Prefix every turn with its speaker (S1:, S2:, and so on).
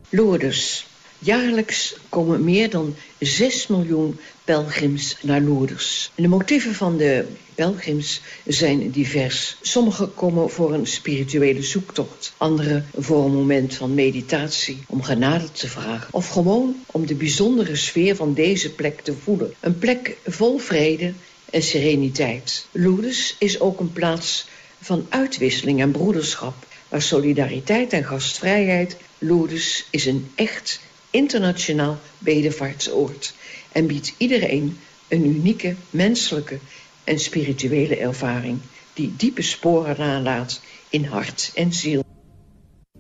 S1: Lourdes. Jaarlijks komen meer dan 6 miljoen pelgrims naar Lourdes. De motieven van de pelgrims zijn divers. Sommigen komen voor een spirituele zoektocht. Anderen voor een moment van meditatie, om genade te vragen. Of gewoon om de bijzondere sfeer van deze plek te voelen. Een plek vol vrede en sereniteit. Lourdes is ook een plaats van uitwisseling en broederschap, waar solidariteit en gastvrijheid. Lourdes is een echt internationaal bedevaartsoord en biedt iedereen een unieke menselijke en spirituele ervaring die diepe sporen nalaat in hart en ziel.